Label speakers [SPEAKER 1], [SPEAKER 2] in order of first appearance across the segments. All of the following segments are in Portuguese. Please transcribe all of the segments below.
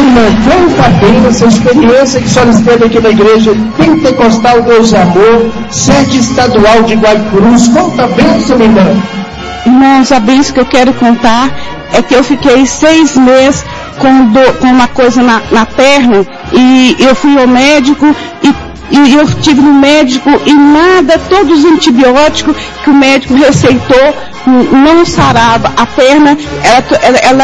[SPEAKER 1] irmã, conta bem essa experiência que a senhora esteve aqui na igreja Pentecostal Deus e Amor, sede estadual de Guaicurus. Conta bem, sua irmã.
[SPEAKER 2] Irmãos, a bênção que eu quero contar é que eu fiquei 6 meses com uma coisa na perna, e eu fui ao médico e eu estive no médico e nada, todos os antibióticos que o médico receitou não sarava. A perna, ela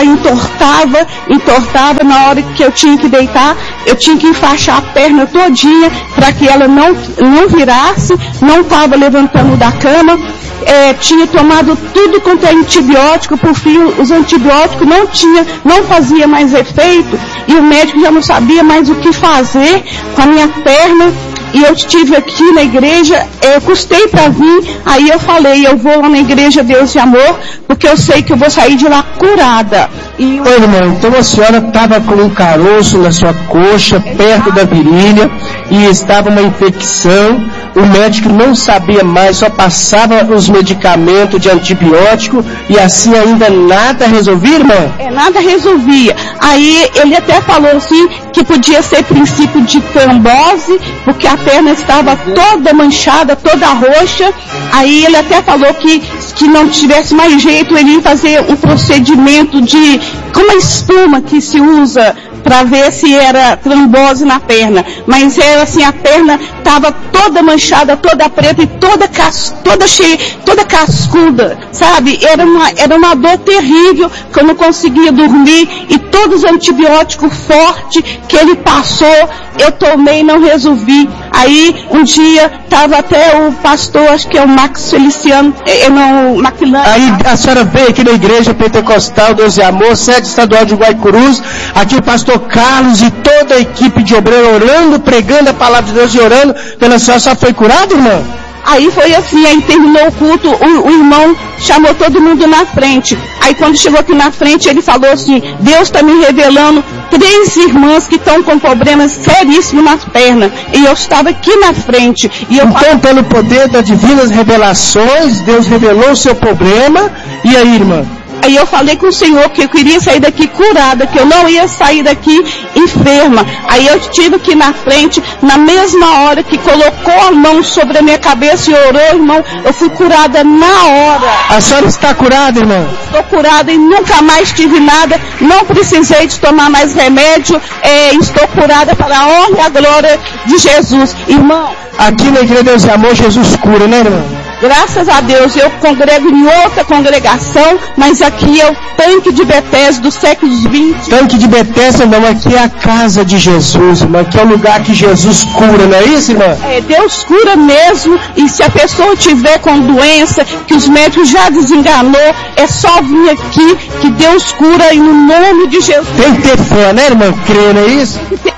[SPEAKER 2] entortava na hora que eu tinha que deitar, eu tinha que enfaixar a perna todinha para que ela não virasse, não estava levantando da cama. Tinha tomado tudo quanto é antibiótico, por fim os antibióticos não fazia mais efeito, e o médico já não sabia mais o que fazer com a minha perna. E eu estive aqui na igreja, eu custei para vir, aí eu falei, eu vou lá na igreja Deus e Amor, porque eu sei que eu vou sair de lá curada.
[SPEAKER 1] Oi, irmão, então a senhora estava com um caroço na sua coxa, perto da virilha, e estava uma infecção, o médico não sabia mais, só passava os medicamentos de antibiótico, e assim ainda nada resolvia, irmã?
[SPEAKER 2] Nada resolvia. Aí ele até falou assim, que podia ser princípio de trombose, porque a perna estava toda manchada, toda roxa. Aí ele até falou que não tivesse mais jeito, ele ia fazer um procedimento como a espuma que se usa para ver se era trombose na perna. Mas era assim, a perna estava toda manchada, toda preta e toda cheia, toda cascuda, sabe? Era uma dor terrível, que eu não conseguia dormir, e todos os antibióticos fortes que ele passou, eu tomei e não resolvi. Aí, um dia, estava até o pastor, acho que é o Max Feliciano, Maquilano.
[SPEAKER 1] Aí a senhora veio aqui na igreja Pentecostal Deus e Amor, sede estadual de Guaicurus, aqui o pastor Carlos e toda a equipe de obreiro orando, pregando a palavra de Deus e orando pela senhora. Só foi curada, irmã?
[SPEAKER 2] Aí foi assim, aí terminou o culto, o irmão chamou todo mundo na frente. Aí quando chegou aqui na frente, ele falou assim, Deus está me revelando 3 irmãs que estão com problemas seríssimos nas pernas. E eu estava aqui na frente.
[SPEAKER 1] Então, pelo poder das divinas revelações, Deus revelou o seu problema. E aí, irmã?
[SPEAKER 2] Aí eu falei com o Senhor que eu queria sair daqui curada, que eu não ia sair daqui enferma. Aí eu estive aqui na frente, na mesma hora que colocou a mão sobre a minha cabeça e orou, irmão, eu fui curada na hora.
[SPEAKER 1] A senhora está curada, irmão?
[SPEAKER 2] Estou curada e nunca mais tive nada, não precisei de tomar mais remédio, estou curada para a honra e a glória de Jesus. Irmão,
[SPEAKER 1] aqui na Igreja Deus e Amor, Jesus cura, né, irmão?
[SPEAKER 2] Graças a Deus, eu congrego em outra congregação, mas aqui é o Tanque de Betesda dos séculos 20.
[SPEAKER 1] Tanque de Betesda, não, aqui é a casa de Jesus, irmã, aqui é o lugar que Jesus cura, não é isso, irmã?
[SPEAKER 2] Deus cura mesmo, e se a pessoa tiver com doença, que os médicos já desenganou, é só vir aqui, que Deus cura em nome de Jesus.
[SPEAKER 1] Tem que ter fé, né, irmã? Crer, não é isso?